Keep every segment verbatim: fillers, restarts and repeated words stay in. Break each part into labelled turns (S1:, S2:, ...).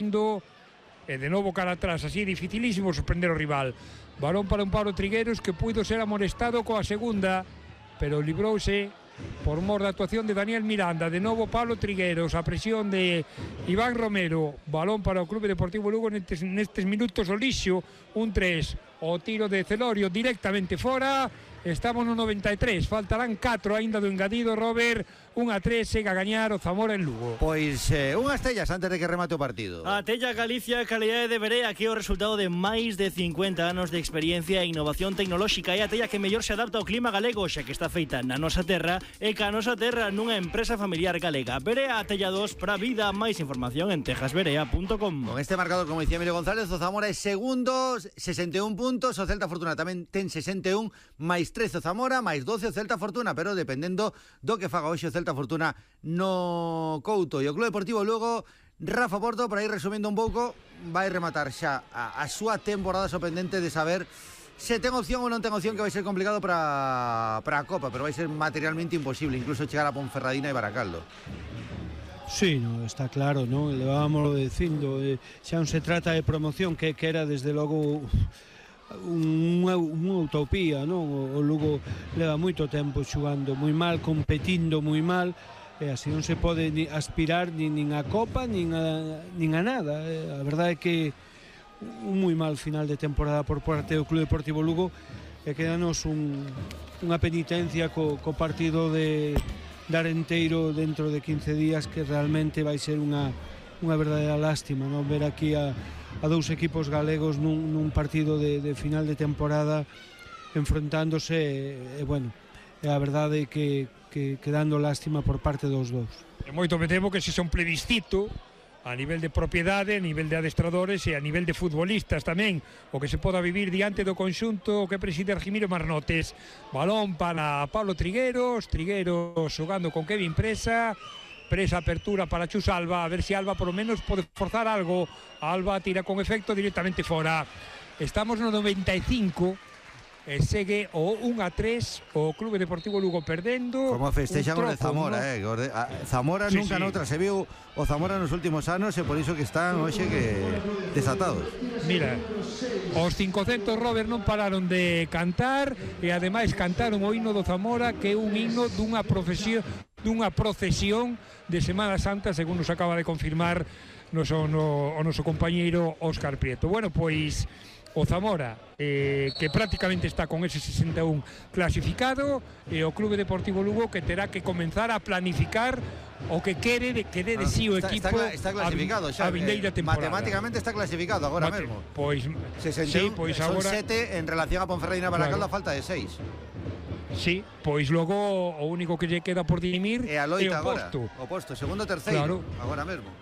S1: fondo, e de novo cara atrás, así dificilísimo sorprender o rival. Balón para un Pablo Trigueros que puido ser amonestado coa segunda, pero librouse por mor da actuación de Daniel Miranda. De novo Pablo Trigueros, a presión de Iván Romero. Balón para o Clube Deportivo Lugo nestes, nestes minutos o lixo, un tres. O tiro de Celorio directamente fora. Estamos no noventa e tres, faltarán catro aínda do engadido, Robert. un a tres, segue a gañar o Zamora en Lugo.
S2: Pois eh, unhas tellas antes de que remate o partido.
S3: A Tella Galicia, calidade de Berea, que é o resultado de máis de cincuenta anos de experiencia e innovación tecnolóxica. É a tella que mellor se adapta ao clima galego, xa que está feita na nosa terra e ca nosa terra nunha empresa familiar galega. Berea, a tella dos para vida. Máis información en tejas berea punto com.
S2: Con este marcador, como dicía Emilio González, o Zamora é segundo, sesenta e un puntos, o Celta Fortuna tamén ten sesenta e un, máis trece o Zamora, máis doce o Celta Fortuna, pero dependendo do que faga hoxe o Celta Fortuna no Couto. E o Clube Deportivo Lugo, Rafa Porto, para ir resumindo un pouco, vai rematar xa a, a súa temporada sorprendente de saber se ten opción ou non ten opción, que vai ser complicado para, para a Copa, pero vai ser materialmente imposible incluso chegar a Ponferradina e Baracaldo.
S4: Sí, no, está claro, ¿no? Levámoslo dicindo, eh, xa non se trata de promoción, que, que era desde logo unha, unha utopía, non? O, o Lugo leva moito tempo xugando moi mal, competindo moi mal, e así non se pode ni aspirar nin, nin a Copa, nin a, nin a nada. A verdade é que un moi mal final de temporada por parte do Clube Deportivo Lugo, e quedanos un, unha penitencia co, co partido de Arenteiro dentro de quince días, que realmente vai ser unha, unha verdadeira lástima, non? Ver aquí a, a dous equipos galegos nun, nun partido de, de final de temporada enfrontándose, e, e bueno, é a verdade que, que, que dando lástima por parte dos dous.
S1: E moito me temo que se son plebiscito a nivel de propiedade, a nivel de adestradores e a nivel de futbolistas tamén, o que se poda vivir diante do conxunto que preside Argimiro Marnotes. Balón para Pablo Trigueros, Trigueros xogando con Kevin Presa, Presa apertura para Chus Alba, a ver se Alba por lo menos pode forzar algo. Alba tira con efecto directamente fora. Estamos no noventa e cinco, e segue o un a tres, o Clube Deportivo Lugo perdendo.
S2: Como festexan o de Zamora, ¿no? eh? A Zamora
S1: sí,
S2: nunca
S1: sí.
S2: noutra se viu o Zamora nos últimos anos, e por iso que están hoxe que desatados.
S1: Mira, os cincocentos, Robert, non pararon de cantar, e ademais cantaron o himno do Zamora, que é un himno dunha profesión, dunha procesión de Semana Santa, según nos acaba de confirmar noso, no, o noso compañeiro Óscar Prieto. Bueno, pois o Zamora, eh, que prácticamente está con ese sesenta e un clasificado, e o Clube Deportivo Lugo, que terá que comenzar a planificar o que quere de, que dé de sí o
S2: está,
S1: equipo
S2: está, está clasificado xa,
S1: a vindeira
S2: eh,
S1: temporada.
S2: Matemáticamente está clasificado agora
S1: Mate,
S2: mesmo.
S1: Pois
S2: sesenta e un,
S1: sí, pois
S2: son
S1: agora
S2: sete en relación a Ponferradina e Baracaldo, claro. A falta de seis.
S1: Sí, pois logo o único que lle queda por dirimir
S2: é a
S1: é o
S2: loita agora,
S1: posto.
S2: o posto, segundo terceiro,
S1: claro.
S2: Agora mesmo.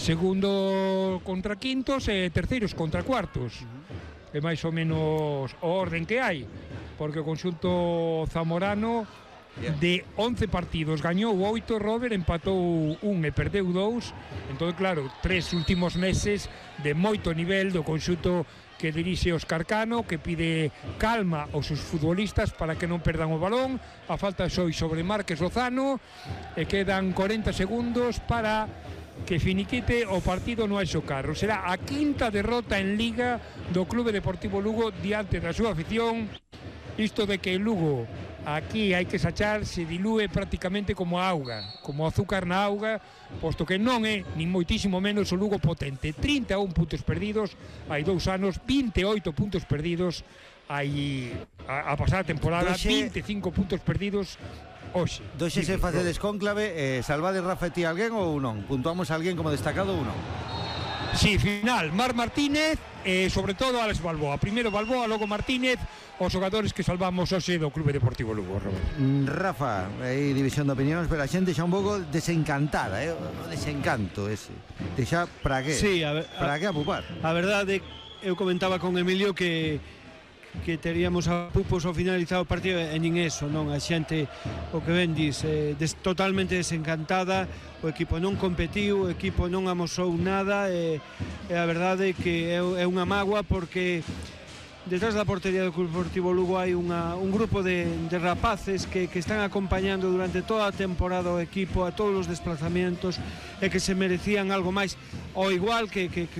S1: Segundo contra quintos e terceiros contra cuartos. Uh-huh. É máis ou menos o orden que hai, porque o conxunto zamorano yeah. de once partidos gañou oito, Robert, empatou un e perdeu dous. Entón, claro, tres últimos meses de moito nivel do conxunto que dirixe Óscar Cano, que pide calma aos seus futbolistas para que non perdan o balón. A falta foi sobre Márquez Lozano, e quedan corenta segundos para que finiquite o partido no Anxo Carro. Será a quinta derrota en Liga do Clube Deportivo Lugo diante da súa afición. Isto de que Lugo aquí hai que sachar se dilúe prácticamente como a auga, como azúcar na auga, posto que non é nin moitísimo menos o Lugo potente. trinta e un puntos perdidos hai dous anos, vinte e oito puntos perdidos hai a, a pasada temporada, Doxe... vinte e cinco puntos perdidos hoxe.
S2: Doxe se face descónclave, eh, salvade Rafa e ti alguén ou non? Puntuamos a alguén como destacado ou non?
S1: Sí, final, Mar Martínez e sobre todo Alex Balboa. Primeiro Balboa, logo Martínez, os xogadores que salvamos hoxe do Clube Deportivo Lugo, Robert.
S2: Rafa, aí división de opinións, pero a xente xa un pouco desencantada, eh? O desencanto ese. De xa, para que?
S4: Sí, a, ver,
S2: para
S4: a,
S2: que apupar?
S4: A verdade, eu comentaba con Emilio que que teríamos a pupos ao finalizado o partido, e nin eso, non, a xente, o que ben dis, eh, des, totalmente desencantada, o equipo non competiu, o equipo non amosou nada, e, e a verdade é que é, é unha mágoa, porque detrás da portería do Clube Deportivo Lugo hai unha, un grupo de, de rapaces que, que están acompañando durante toda a temporada o equipo a todos os desplazamientos, e que se merecían algo máis, ao igual que, que, que